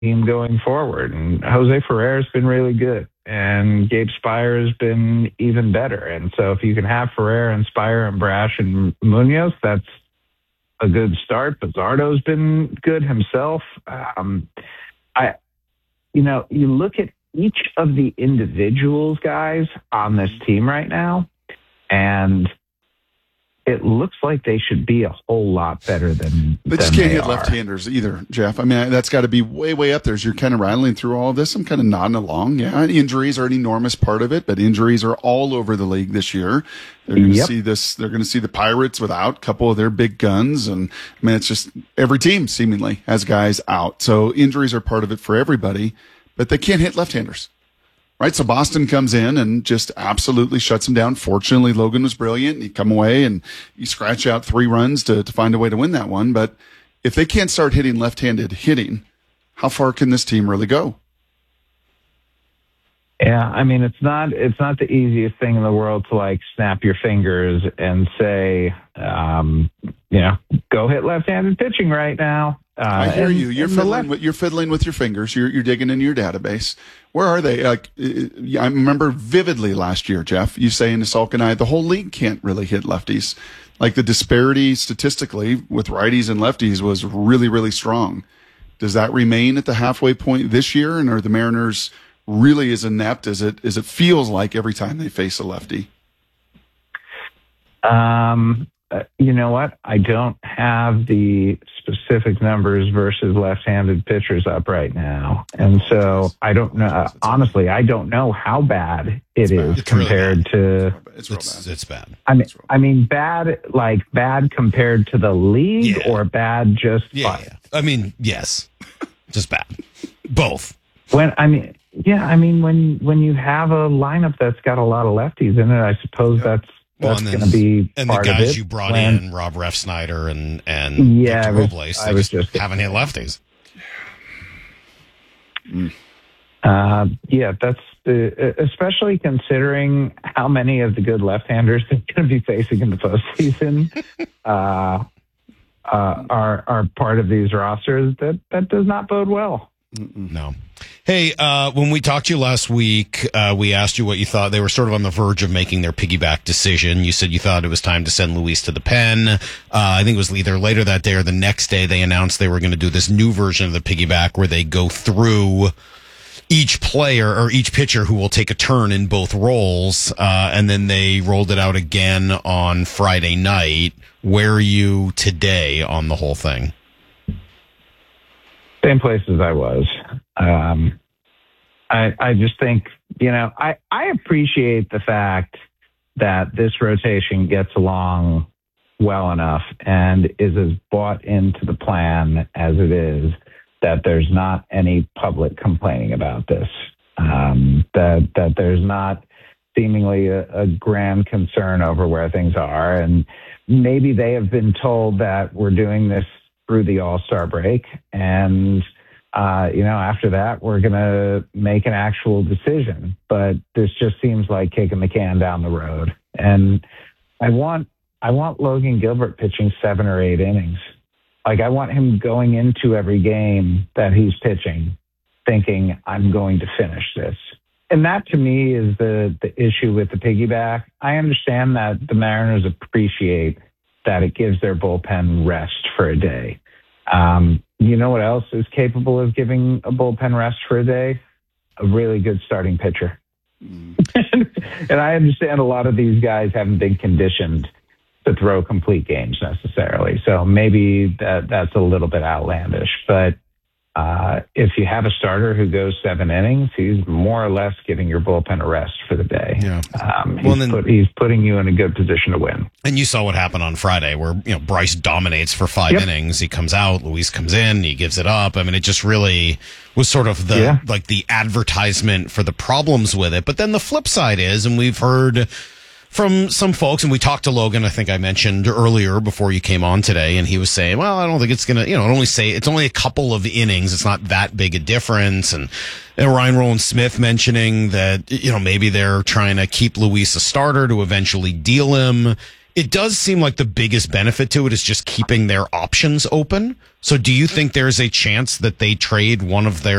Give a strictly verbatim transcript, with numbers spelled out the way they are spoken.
team going forward. And Jose Ferrer's been really good, and Gabe Spire has been even better. And so if you can have Ferrer and Spire and Brash and Munoz, that's a good start. Pizzardo's been good himself. Um, I, you know, you look at each of the individuals, guys, on this team right now, and it looks like they should be a whole lot better than they just than can't they hit are. left-handers either, Jeff. I mean, that's got to be way, way up there as you're kind of rattling through all of this. I'm kind of nodding along. Yeah, injuries are an enormous part of it, but injuries are all over the league this year. They're going to Yep. see this. They're going to see the Pirates without a couple of their big guns, and I mean, it's just every team seemingly has guys out. So injuries are part of it for everybody, but they can't hit left-handers. Right, so Boston comes in and just absolutely shuts him down. Fortunately, Logan was brilliant. He come away and you scratch out three runs to, to find a way to win that one. But if they can't start hitting left-handed hitting, how far can this team really go? Yeah, I mean, it's not it's not the easiest thing in the world to like snap your fingers and say, um, you know, go hit left-handed pitching right now. Uh, I hear and, you. You're and the fiddling left- with you're fiddling with your fingers. You're you're digging into your database. Where are they? Like, uh, I remember vividly last year, Jeff, you saying to Salk and I, the whole league can't really hit lefties. Like the disparity statistically with righties and lefties was really, really strong. Does that remain at the halfway point this year, and are the Mariners really as inept as it as it feels like every time they face a lefty? Um, uh, you know what? I don't have the specific numbers versus left-handed pitchers up right now, and so I don't know. Uh, honestly, I don't know how bad it it's is bad. compared Really to. It's real It's, bad. it's bad. I mean, I mean, bad like bad compared to the league, Yeah. or bad just Yeah, fine? yeah. I mean, yes. Just bad. Both. When I mean, yeah, I mean when when you have a lineup that's got a lot of lefties in it, I suppose that's Well, that's and then- going to be And the part of guys it. you brought When- in, Rob Refsnyder and, and Yeah, I Victor was- Robles, I they was just, just- haven't hit lefties. Uh, yeah, that's uh, especially considering how many of the good left-handers they're going to be facing in the postseason uh, uh, are are part of these rosters. That that does not bode well. No. Hey, uh, when we talked to you last week, uh, we asked you what you thought. They were sort of on the verge of making their piggyback decision. You said you thought it was time to send Luis to the pen. Uh, I think it was either later that day or the next day they announced they were going to do this new version of the piggyback where they go through each player or each pitcher who will take a turn in both roles. Uh, and then they rolled it out again on Friday night. Where are you today on the whole thing? Same place as I was. Um, I, I just think, you know, I, I appreciate the fact that this rotation gets along well enough and is as bought into the plan as it is that there's not any public complaining about this. Um, that, that there's not seemingly a, a grand concern over where things are. And maybe they have been told that we're doing this through the All-Star break. And, uh, you know, after that, we're going to make an actual decision. But this just seems like kicking the can down the road. And I want, I want Logan Gilbert pitching seven or eight innings. Like, I want him going into every game that he's pitching thinking, I'm going to finish this. And that, to me, is the, the issue with the piggyback. I understand that the Mariners appreciate that it gives their bullpen rest for a day. Um, you know what else is capable of giving a bullpen rest for a day? A really good starting pitcher. Mm. And I understand a lot of these guys haven't been conditioned to throw complete games necessarily. So maybe that that's a little bit outlandish. But uh, if you have a starter who goes seven innings, he's more or less giving your bullpen a rest for the day. Yeah. Um, he's, Well, then- put, he's putting you in a good position to win. And you saw what happened on Friday where, you know, Bryce dominates for five Yep. innings. He comes out, Luis comes in, he gives it up. I mean, it just really was sort of the, Yeah. like the advertisement for the problems with it. But then the flip side is, and we've heard from some folks, and we talked to Logan, I think I mentioned earlier before you came on today, and he was saying, well, I don't think it's going to, you know, only say it's only a couple of innings. It's not that big a difference. And, and Ryan Roland Smith mentioning that, you know, maybe they're trying to keep Luis a starter to eventually deal him. It does seem like the biggest benefit to it is just keeping their options open. So do you think there's a chance that they trade one of their